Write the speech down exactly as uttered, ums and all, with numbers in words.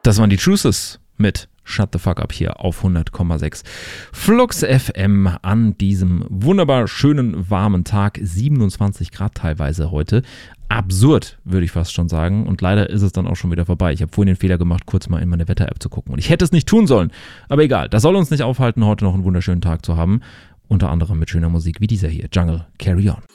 Das waren die Truces mit Shut the Fuck Up hier auf hundert Komma sechs Flux F M an diesem wunderbar schönen, warmen Tag. siebenundzwanzig Grad teilweise heute. Absurd, würde ich fast schon sagen. Und leider ist es dann auch schon wieder vorbei. Ich habe vorhin den Fehler gemacht, kurz mal in meine Wetter-App zu gucken. Und ich hätte es nicht tun sollen. Aber egal, das soll uns nicht aufhalten, heute noch einen wunderschönen Tag zu haben. Unter anderem mit schöner Musik wie dieser hier. Jungle, Carry On.